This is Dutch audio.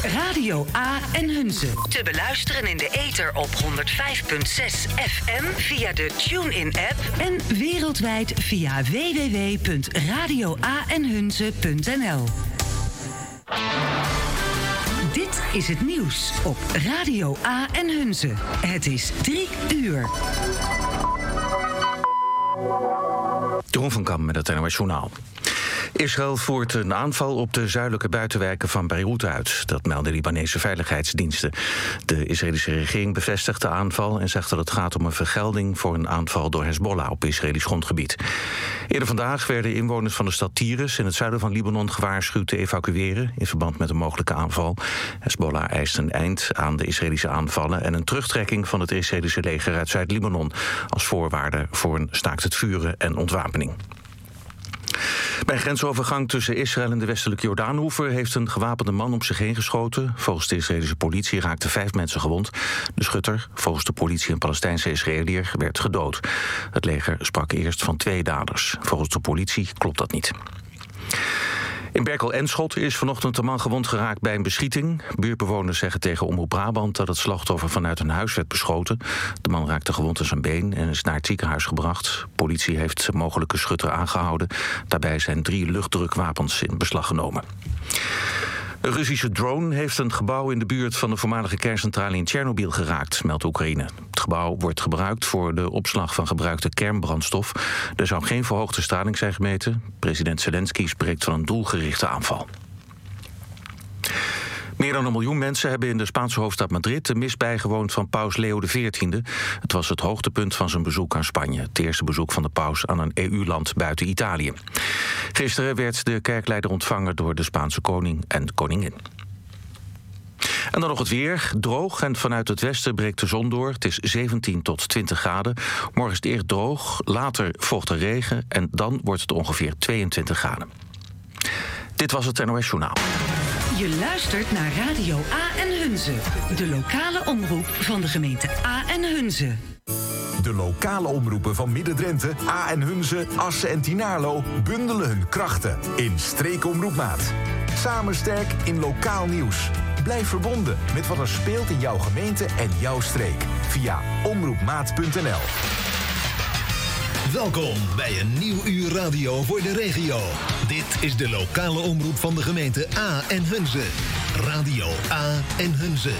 Radio A en Hunze. Te beluisteren in de ether op 105.6 FM via de TuneIn-app en wereldwijd via www.radioaenhunze.nl. Dit is het nieuws op Radio A en Hunze. Het is 3 uur. Jeroen van Kam met het NOS Journaal. Israël voert een aanval op de zuidelijke buitenwijken van Beirut uit. Dat melden Libanese veiligheidsdiensten. De Israëlische regering bevestigt de aanval en zegt dat het gaat om een vergelding voor een aanval door Hezbollah op Israëlisch grondgebied. Eerder vandaag werden inwoners van de stad Tyrus in het zuiden van Libanon gewaarschuwd te evacueren in verband met een mogelijke aanval. Hezbollah eist een eind aan de Israëlische aanvallen en een terugtrekking van het Israëlische leger uit Zuid-Libanon als voorwaarde voor een staakt het vuren en ontwapening. Bij een grensovergang tussen Israël en de westelijke Jordaanoever heeft een gewapende man op zich heen geschoten. Volgens de Israëlische politie raakten 5 mensen gewond. De schutter, volgens de politie een Palestijnse Israëliër, werd gedood. Het leger sprak eerst van 2 daders. Volgens de politie klopt dat niet. In Berkel-Enschot is vanochtend een man gewond geraakt bij een beschieting. Buurtbewoners zeggen tegen Omroep Brabant dat het slachtoffer vanuit een huis werd beschoten. De man raakte gewond aan zijn been en is naar het ziekenhuis gebracht. Politie heeft de mogelijke schutter aangehouden. Daarbij zijn 3 luchtdrukwapens in beslag genomen. Een Russische drone heeft een gebouw in de buurt van de voormalige kerncentrale in Tsjernobyl geraakt, meldt Oekraïne. Het gebouw wordt gebruikt voor de opslag van gebruikte kernbrandstof. Er zou geen verhoogde straling zijn gemeten. President Zelensky spreekt van een doelgerichte aanval. Meer dan 1 miljoen mensen hebben in de Spaanse hoofdstad Madrid de mis bijgewoond van paus Leo XIV. Het was het hoogtepunt van zijn bezoek aan Spanje. Het eerste bezoek van de paus aan een EU-land buiten Italië. Gisteren werd de kerkleider ontvangen door de Spaanse koning en koningin. En dan nog het weer. Droog en vanuit het westen breekt de zon door. Het is 17 tot 20 graden. Morgen is het eerst droog, later volgt er regen en dan wordt het ongeveer 22 graden. Dit was het NOS Journaal. Je luistert naar Radio A en Hunze. De lokale omroep van de gemeente A en Hunze. De lokale omroepen van Midden-Drenthe, A en Hunze, Assen en Tynaarlo bundelen hun krachten in Streekomroepmaat. Samen sterk in lokaal nieuws. Blijf verbonden met wat er speelt in jouw gemeente en jouw streek via omroepmaat.nl. Welkom bij een nieuw uur radio voor de regio. Dit is de lokale omroep van de gemeente A en Hunze. Radio A en Hunze.